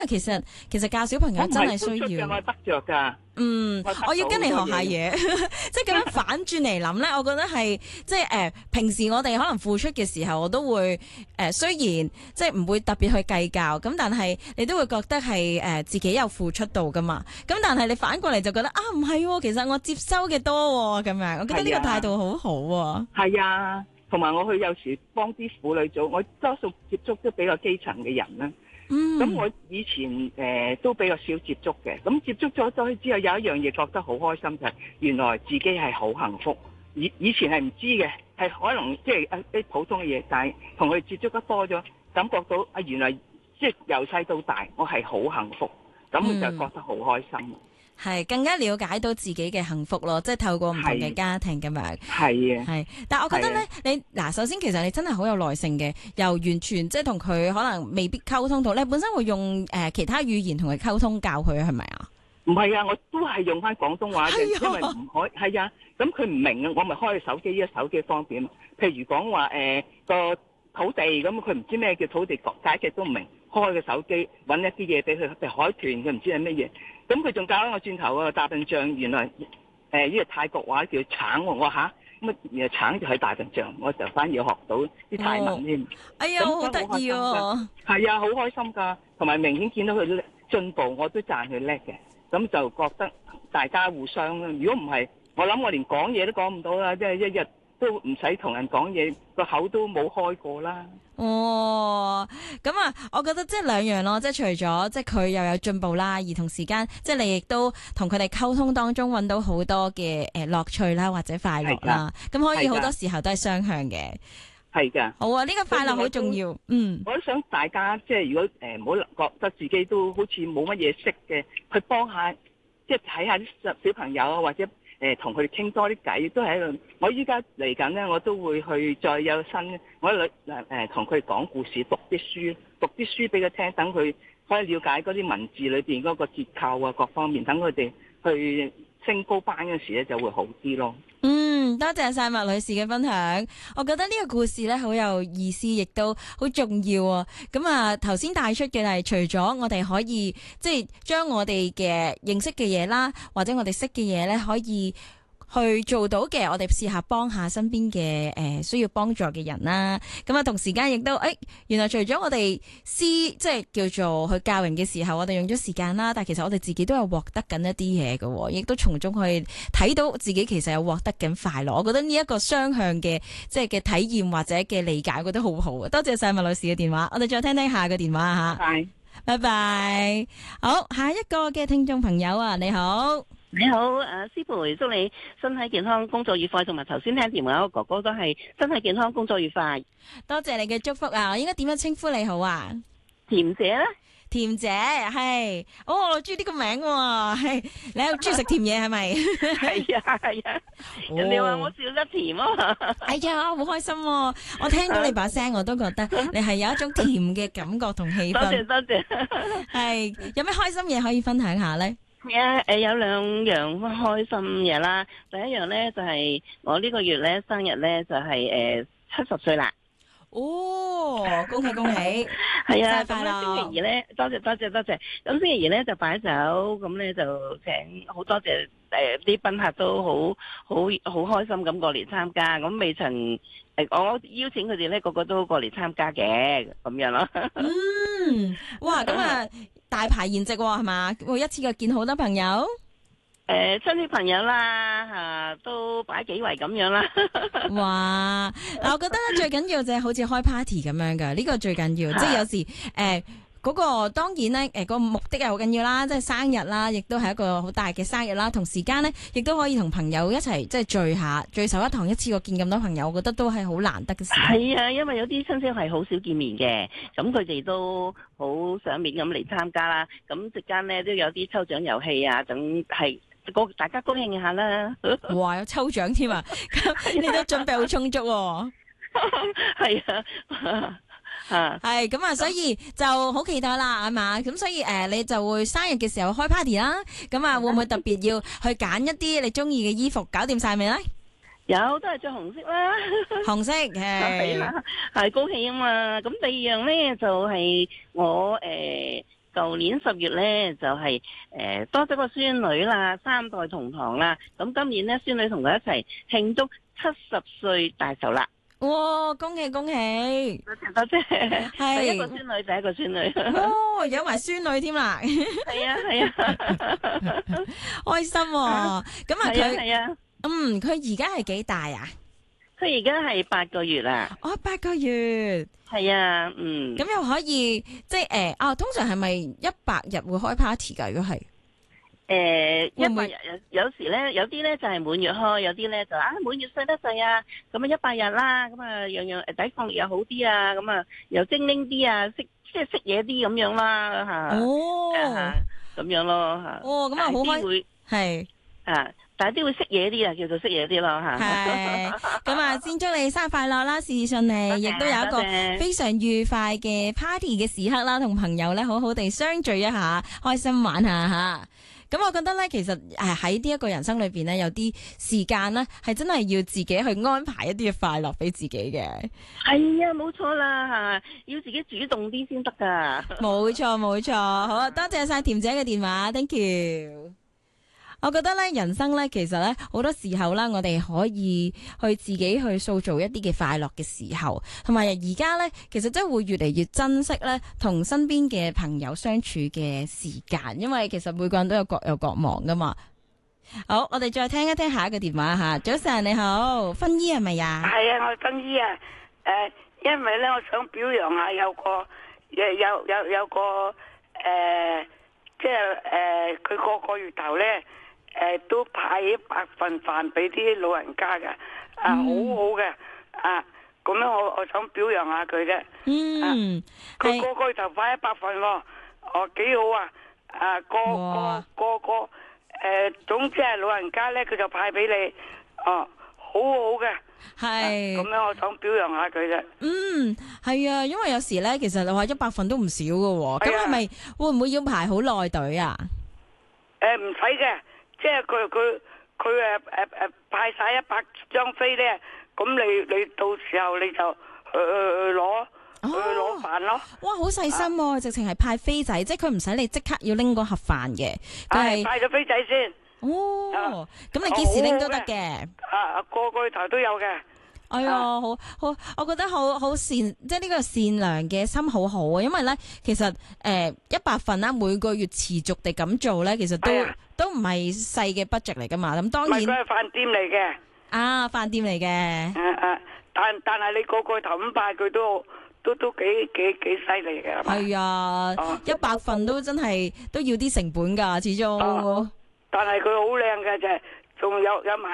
其實教小朋友真係需要。 我得着㗎。 我要跟你學下嘢，即係咁樣反轉嚟諗咧，我覺得係即係平時我哋可能付出嘅時候，我都會雖然即係唔會特別去計較，咁但係你都會覺得係自己有付出到噶嘛。咁但係你反過嚟就覺得啊，唔係，其實我接收嘅多咁樣，我覺得呢個態度好好喎。 係啊，同埋我去有時幫啲婦女組，我多數接觸都比較基層嘅人啦。咁我以前都比較少接觸嘅，咁接觸咗之後有一樣嘢覺得好開心，就係原來自己係好幸福。以前係唔知嘅，係可能即係啲普通嘅嘢，但係同佢接觸得多咗，感覺到啊原來即係由細到大我係好幸福，咁佢就覺得好開心。 係更加了解到自己嘅幸福咯，即係透過唔同嘅家庭咁樣。 係啊， 係。但係我覺得咧，你嗱，首先其實你真係好有耐性嘅，由完全即係同佢可能未必溝通到，你本身會用其他語言同佢溝通教佢係咪啊？ 唔係啊，我都係用翻廣東話嘅，因為唔可以係啊。咁佢唔明啊，我咪開手機，手機方便。譬如講話個土地咁，佢唔知咩叫土地解釋都唔明，開個手機揾一啲嘢俾佢，譬如海豚，佢唔知係乜嘢。咁佢仲教咗我轉頭啊！大笨象原來呢個泰國話叫橙喎，我話嚇乜嘢橙就係大笨象，我就反而學到啲泰文添。 哎呀，好得意喎！ 係啊，好開心㗎，同埋明顯見到佢進步，我都讚佢叻嘅。咁就覺得大家互相啦。如果唔係，我諗我連講嘢都講唔到啦，即係一日都唔使同人講嘢，個口都冇開過啦。 哦，咁啊，我覺得即係兩樣咯，即係除咗即係佢又有進步啦，而同時間即係你亦都同佢哋溝通當中揾到好多嘅樂趣啦，或者快樂啦，咁可以好多時候都係雙向嘅。 係㗎。 好啊，呢個快樂好重要。 我都想大家即係如果唔好覺得自己都好似冇乜嘢識嘅，去幫下，即係睇下啲小朋友啊，或者同佢哋傾多啲偈，都係一個。我依家嚟緊咧，我都會去再有新，我同佢講故事，讀啲書俾佢聽，等佢可以了解嗰啲文字裏邊嗰個結構啊，各方面，等佢哋去升高班嗰時咧就會好啲咯。 多謝晒麥女士嘅分享，我覺得呢個故事咧好有意思，亦都好重要啊！咁啊，頭先帶出嘅係除咗我哋可以即係將我哋嘅認識嘅嘢啦，或者我哋識嘅嘢咧，可以去做到嘅，我哋試下幫下身邊嘅需要幫助嘅人啦。咁啊，同時間亦都原來除咗我哋即係叫做去教人嘅時候，我哋用咗時間啦，但係其實我哋自己都有獲得緊一啲嘢嘅，亦都從中去睇到自己其實有獲得緊快樂。我覺得呢一個雙向嘅即係嘅體驗或者嘅理解，我覺得好好啊！多謝晒麥女士嘅電話，我哋再聽聽下個電話吓。拜拜。好，下一個嘅聽眾朋友啊，你好。 你好，師傅，祝你身體健康，工作愉快，同埋頭先聽電話個哥哥都係身體健康，工作愉快。 多謝你嘅祝福啊！我應該點樣稱呼你好啊？ 甜姐咧？ 甜姐係，我中意呢個名喎，係你又中意食甜嘢係咪？ 係啊係啊，人哋話我笑得甜啊嘛。 哎呀，好開心喎！我聽到你把聲，我都覺得你係有一種甜嘅感覺同氣氛。 多謝多謝。 係，有咩開心嘢可以分享下咧？ 有兩樣開心嘢啦。第一樣咧就係我呢個月咧生日咧就係70歲啦。 哦，恭喜恭喜！ 係啊， 快樂！ 星期二咧，多謝。咁星期二咧就擺酒，咁咧就請好多謝啲賓客都好開心咁過嚟參加。咁未曾我邀請佢哋咧，個個都過嚟參加嘅，咁樣咯。 哇！咁啊，大排筵席係嘛？會一次過見好多朋友。 親戚朋友啦，都擺幾圍咁樣啦。 哇！嗱，我覺得咧最緊要就係好似開 party 咁樣噶，呢個最緊要。即係有時嗰個當然咧個目的係好緊要啦，即係生日啦，亦都係一個好大嘅生日啦。同時間咧，亦都可以同朋友一齊即係聚首一堂，一次過見咁多朋友，我覺得都係好難得嘅事。 係啊，因為有啲親戚係好少見面嘅，咁佢哋都好賞面咁嚟參加啦。咁席間咧都有啲抽獎遊戲啊，等係。大家高興下啦！ 哇，有抽獎添啊！你都準備好充足喎。 係啊， 係咁啊，所以就好期待啦，係嘛？咁所以你就會生日嘅時候開 party 啦。咁啊，會唔會特別要去揀一啲你中意嘅衣服？搞掂晒未咧？ 有，都係着紅色啦。 紅色係啦，係高興啊嘛。咁第二樣咧就係我舊年10月咧就係、多咗個孫女啦，3代同堂啦。咁今年咧孫女同佢一齊慶祝70歲大壽啦。 哇！恭喜恭喜！ 多謝多謝， 係第一個孫女，第一個孫女。 哦，有埋孫女添啦， 係啊係啊， 開心喎！咁啊佢係啊， 佢而家係幾大啊？ 佢而家係8個月啦。 哦，8個月。 係啊， 咁又可以即係通常係咪100日會開 party 㗎？如果係 100日有時咧，有啲咧就係滿月開，有啲咧就滿月細得滯啊，咁啊100日啦，咁啊樣樣抵抗力又好啲啊，咁啊又精靈啲啊，識嘢啲咁樣啦嚇。哦，咁樣咯嚇。 哦，咁啊好開係但係啲會識嘢啲啊，叫做識嘢啲咯嚇。係， 咁啊，先祝你生日快樂啦，事事順利，亦都有一個非常愉快嘅 party 嘅時刻啦，同朋友咧好好地相聚一下，開心玩下嚇。咁我覺得咧，其實喺呢一個人生裏邊咧，有啲時間咧係真係要自己去安排一啲嘅快樂俾自己嘅。 係啊，冇錯啦嚇，要自己主動啲先得㗎。冇錯冇錯，好啊，多謝晒甜姐嘅電話 ，thank you。我覺得咧，人生咧，其實咧，好多時候啦，我哋可以去自己去塑造一啲嘅快樂嘅時候，同埋而家咧，其實真係會越嚟越珍惜咧，同身邊嘅朋友相處嘅時間，因為其實每個人都有各有各忙噶嘛。好，我哋再聽一聽下一個電話吓。早晨你好，芬姨係咪呀？ 係啊，我係芬姨啊。因為咧，我想表揚下有個即係佢個月頭咧。都派100份飯俾啲老人家嘅，好好嘅，咁樣我想表揚下佢啫。佢個月頭派100份喎，幾好啊！個總之係老人家咧，佢就派俾你，好好嘅。係咁樣，我想表揚下佢啫。 係啊，因為有時咧，其實你話100份都唔少㗎喎，咁係咪會唔會要排好耐隊啊？ 唔使嘅。即係佢派晒100張飛咧，咁你到時候你就去攞飯咯。哇， 好細心喎！直情係派飛仔，即係佢唔使你即刻要拎嗰盒飯嘅， 係派咗飛仔先。 哦，咁你幾時拎都得嘅。 個月頭都有嘅。 哎呀，好，我覺得好善，即係呢個善良嘅心好好啊！因為咧，其實100份啦，每個月持續地咁做咧，其實都唔係細嘅 budget 嚟噶嘛。咁當然， 佢係飯店嚟嘅。 飯店嚟嘅。 但係你個頭咁派佢都幾犀利嘅。 係啊，100份都真係都要啲成本噶，始終。 但係佢好靚嘅啫，仲有埋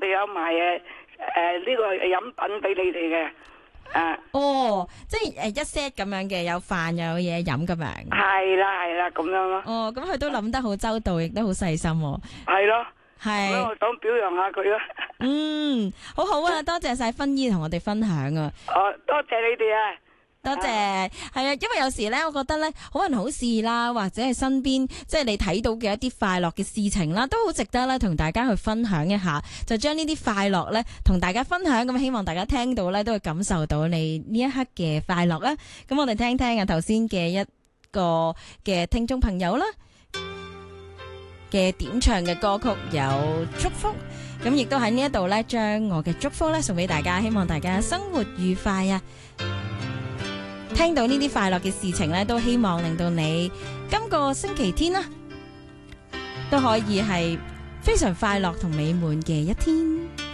呢個飲品俾你哋嘅， 即係一 set 咁樣嘅，有飯又有嘢飲咁樣。 係啦，咁樣咯。 咁佢都諗得好周到，亦都好細心。 係咯，係。咁我想表揚下佢咯。 好好啊，多謝晒芬姨同我哋分享啊。 多謝你哋啊。 多謝，係啊，因為有時咧，我覺得咧，好人好事啦，或者係身邊即係你睇到嘅一啲快樂嘅事情啦，都好值得咧同大家去分享一下，就將呢啲快樂咧同大家分享，咁希望大家聽到咧都會感受到你呢一刻嘅快樂啦。咁我哋聽聽啊頭先嘅一個嘅聽眾朋友啦嘅點唱嘅歌曲有祝福，咁亦都喺呢一度咧將我嘅祝福咧送俾大家，希望大家生活愉快啊！聽到呢啲快樂嘅事情咧，都希望令到你今個星期天啦，都可以係非常快樂同美滿嘅一天。